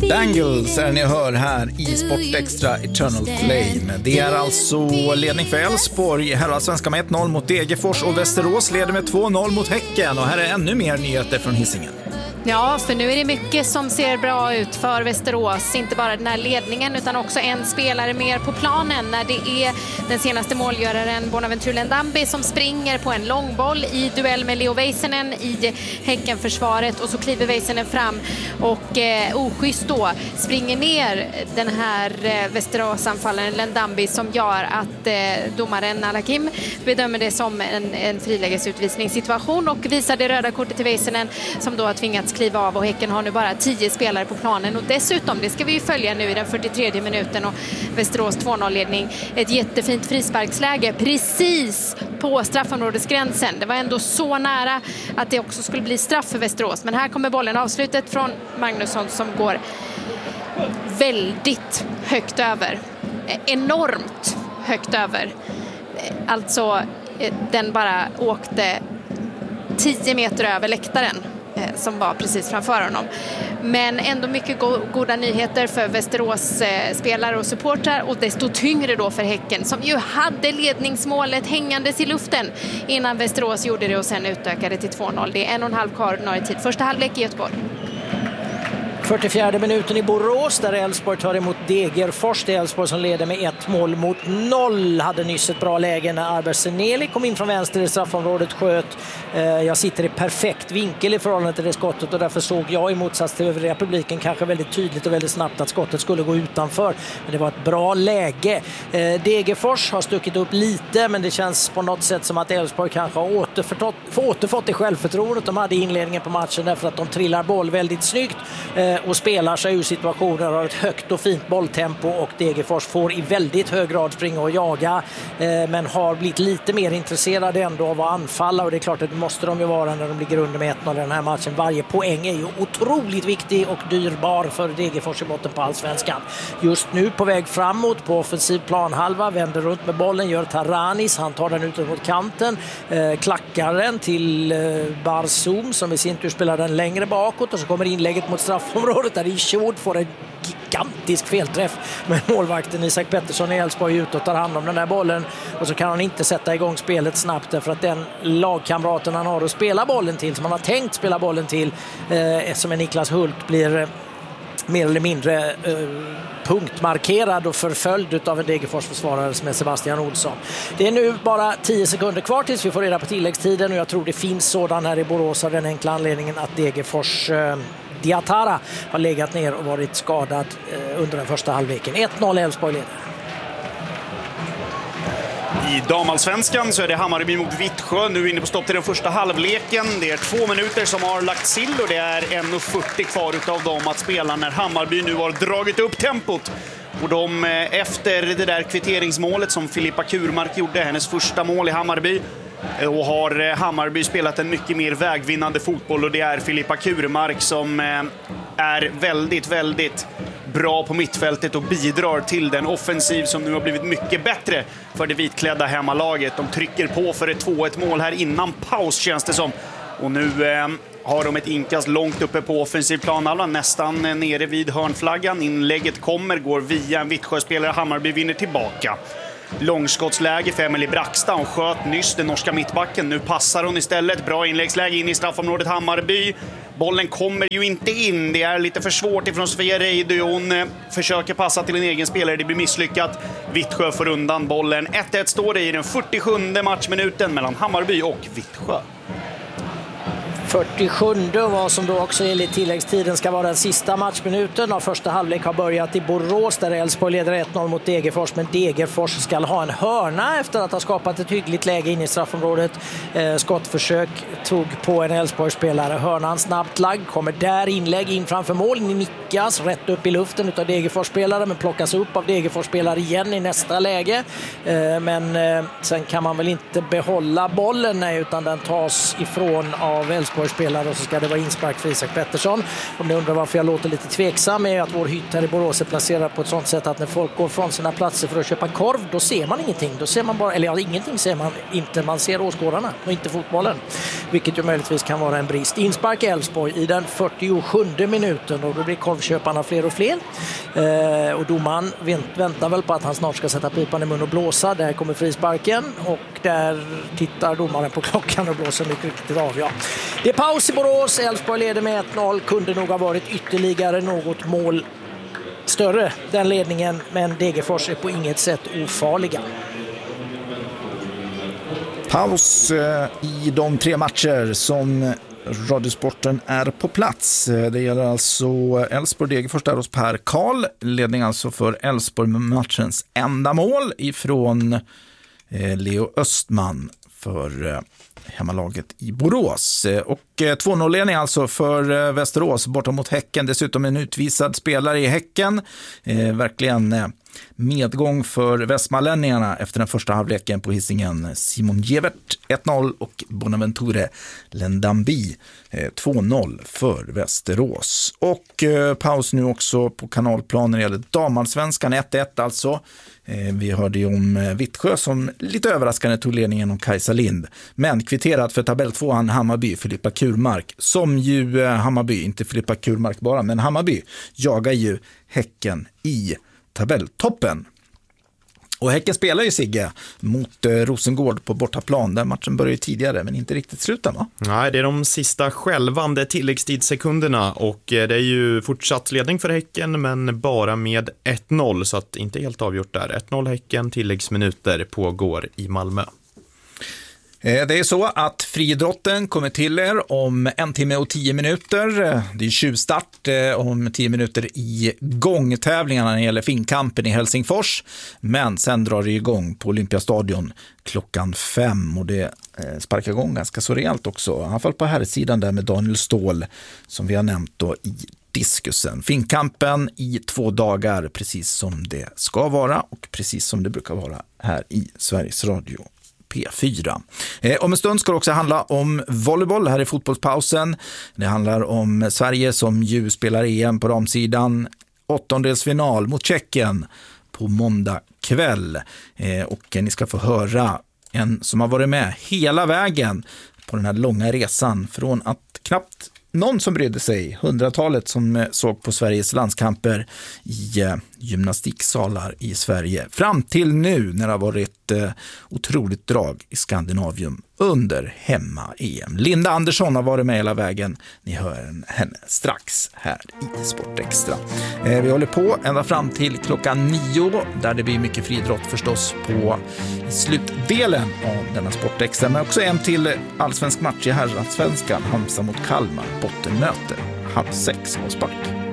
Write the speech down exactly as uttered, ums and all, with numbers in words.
Dangles är ni hör här i Sportextra Eternal Flame. Det är alltså ledning för Elfsborg. Här har svenska med ett noll mot Degerfors och Västerås leder med två noll mot Häcken. Och här är ännu mer nyheter från Hisingen. Ja, för nu är det mycket som ser bra ut för Västerås. Inte bara den här ledningen utan också en spelare mer på planen när det är den senaste målgöraren Bonaventure Lendambi som springer på en långboll i duell med Leo Väisänen i Häckenförsvaret, och så kliver Väisänen fram och eh, oschysst då springer ner den här eh, Västerås-anfallaren Lendambi, som gör att eh, domaren Alakim bedömer det som en, en frilägesutvisningssituation och visar det röda kortet till Väisänen, som då har tvingats kliva av, och Häcken har nu bara tio spelare på planen. Och dessutom, det ska vi ju följa nu i den fyrtiotredje minuten, och Västerås två noll-ledning. Ett jättefint frisparksläge precis på straffområdesgränsen. Det var ändå så nära att det också skulle bli straff för Västerås. Men här kommer bollen, avslutet från Magnusson som går väldigt högt över. Enormt högt över. Alltså, den bara åkte tio meter över läktaren som var precis framför honom. Men ändå mycket go- goda nyheter för Västerås eh, spelare och supportrar, och desto tyngre då för Häcken, som ju hade ledningsmålet hängandes i luften innan Västerås gjorde det och sen utökade till två noll. Det är en och en halv kvar ordinarie tid. Första halvlek i Göteborg. fyrtiofjärde minuten i Borås där Elfsborg tar emot Degerfors. Det är Elfsborg som leder med ett mål mot noll. Hade nyss ett bra läge när Arber Seneli kom in från vänster i straffområdet, sköt. Jag sitter i perfekt vinkel i förhållande till det skottet, och därför såg jag i motsats till övriga publiken kanske väldigt tydligt och väldigt snabbt att skottet skulle gå utanför. Men det var ett bra läge. Degerfors har stuckit upp lite, men det känns på något sätt som att Elfsborg kanske har återfått, återfått det självförtroendet de hade i inledningen på matchen, därför att de trillar boll väldigt snyggt och spelar sig ur situationer, har ett högt och fint bolltempo, och Degerfors får i väldigt hög grad springa och jaga, men har blivit lite mer intresserade ändå av att anfalla, och det är klart att det måste de ju vara när de ligger under med ett noll i den här matchen. Varje poäng är ju otroligt viktig och dyrbar för Degerfors i botten på allsvenskan. Just nu på väg framåt på offensiv planhalva, vänder runt med bollen, gör Taranis, han tar den ut mot kanten, eh, klackar den till eh, Barzoum som i sin tur spelar den längre bakåt, och så kommer inlägget mot straffområdet där Isherwood får en gigantisk felträff, men målvakten Isak Pettersson i Elfsborg ut och tar hand om den där bollen, och så kan han inte sätta igång spelet snabbt därför att den lagkamraten han har att spela bollen till, som han har tänkt spela bollen till, eh, som är Niklas Hult, blir eh, mer eller mindre eh, punktmarkerad och förföljd av en Degerfors-försvarare som är Sebastian Olsson. Det är nu bara tio sekunder kvar tills vi får reda på tilläggstiden, och jag tror det finns sådan här i Borås av den enkla anledningen att Degerfors eh, Diatara har legat ner och varit skadad eh, under den första halvleken. ett noll Elfsborg leder. I damallsvenskan så är det Hammarby mot Vittsjö. Nu inne på stopp till den första halvleken. Det är två minuter som har lagt sill, och det är en fyrtio kvar utav dem att spela när Hammarby nu har dragit upp tempot. Och de efter det där kvitteringsmålet som Filippa Kurmark gjorde, hennes första mål i Hammarby, och har Hammarby spelat en mycket mer vägvinnande fotboll, och det är Filippa Kurmark som är väldigt, väldigt bra på mittfältet och bidrar till den offensiv som nu har blivit mycket bättre för det vitklädda hemmalaget. De trycker på för ett två ett mål här innan paus, känns det som. Och nu eh, har de ett inkast långt uppe på offensiv planhalva, nästan nere vid hörnflaggan. Inlägget kommer, går via en Vittsjö-spelare. Hammarby vinner tillbaka. Långskottsläge för Emily Braxta. Hon sköt nyss den norska mittbacken. Nu passar hon istället. Bra inläggsläge in i straffområdet Hammarby. Bollen kommer ju inte in. Det är lite för svårt ifrån Sofia Reidy. Hon eh, försöker passa till en egen spelare. Det blir misslyckat. Vittsjö får undan bollen. ett ett står det i den fyrtiosjunde matchminuten mellan Hammarby och Vittsjö. fyrtiosjunde, vad som då också enligt tilläggstiden ska vara den sista matchminuten av första halvlek, har börjat i Borås där Elfsborg leder ett noll mot Degerfors, men Degerfors ska ha en hörna efter att ha skapat ett hyggligt läge in i straffområdet. Eh, skottförsök tog på en Elfsborg-spelare. Hörnan snabbt lagd, kommer där inlägg in framför mål, nickas rätt upp i luften utav Degerfors-spelare, men plockas upp av Degerfors-spelare igen i nästa läge. Eh, men eh, sen kan man väl inte behålla bollen, nej, utan den tas ifrån av Elfsborg Elfsborg-spelare och så ska det vara inspark för Isak Pettersson. Om ni undrar varför jag låter lite tveksam är att vår hytt här i Borås är placerad på ett sånt sätt att när folk går från sina platser för att köpa korv, då ser man ingenting. Då ser man bara, eller ja, ingenting ser man inte. Man ser åskådarna och inte fotbollen. Vilket ju möjligtvis kan vara en brist. Inspark Elfsborg i den fyrtiosjunde minuten och då blir korvköparna fler och fler. Eh, och domaren väntar väl på att han snart ska sätta pipan i mun och blåsa. Där kommer frisparken och där tittar domaren på klockan och blåser mycket riktigt av. Ja. Det är paus i Borås. Elfsborg leder med ett noll. Kunde nog ha varit ytterligare något mål större, den ledningen. Men Degerfors är på inget sätt ofarliga. Paus i de tre matcher som Radiosporten är på plats. Det gäller alltså Elfsborg Degerfors där hos Per Karl. Ledning alltså för Elfsborg med matchens enda mål ifrån Leo Östman för hemmalaget i Borås. Och två noll-ledning alltså för Västerås borta mot Häcken. Dessutom en utvisad spelare i Häcken. Eh, verkligen medgång för västmanlänningarna efter den första halvleken på Hisingen. Simon Gevert ett noll och Bonaventure Lendambi eh, två noll för Västerås. Och eh, paus nu också på kanalplanen när det gäller damallsvenskan ett ett alltså. Eh, vi hörde ju om eh, Vittsjö som lite överraskande tog ledningen om Kajsa Lind. Men kvitterat för tabelltvåan Hammarby, Filippa Kurmark. Som ju eh, Hammarby, inte Filippa Kurmark bara, men Hammarby jagar ju Häcken i tabelltoppen. Och Häcken spelar ju, Sigge, mot eh, Rosengård på bortaplan. Där matchen började tidigare men inte riktigt sluta, va? Nej, det är de sista skälvande tilläggstidssekunderna och eh, det är ju fortsatt ledning för Häcken men bara med ett noll så att inte helt avgjort där. ett noll Häcken, tilläggsminuter pågår i Malmö. Det är så att friidrotten kommer till er om en timme och tio minuter. Det är tjuvstart om tio minuter i gångtävlingarna när det gäller finkampen i Helsingfors. Men sen drar det igång på Olympiastadion klockan fem och det sparkar igång ganska så rejält också. I alla fall på här sidan där med Daniel Ståhl som vi har nämnt då i diskusen. Finkampen i två dagar precis som det ska vara och precis som det brukar vara här i Sveriges Radio P fyra. Eh, om en stund ska det också handla om volleyboll här i fotbollspausen. Det handlar om Sverige som ju spelar E M på damsidan. Åttondelsfinal mot Tjeckien på måndag kväll. Eh, och ni ska få höra en som har varit med hela vägen på den här långa resan från att knappt någon som brydde sig, hundratalet som såg på Sveriges landskamper i eh, gymnastiksalar i Sverige. Fram till nu när det har varit eh, otroligt drag i Skandinavium under hemma-E M. Linda Andersson har varit med hela vägen. Ni hör henne strax här i Sportextra. Eh, vi håller på ända fram till klockan nio där det blir mycket friidrott förstås på i slutdelen av denna Sportextra. Men också en till allsvensk match i herrallsvenskan. Halmstad mot Kalmar, bottenmöte. Halv sex avspark.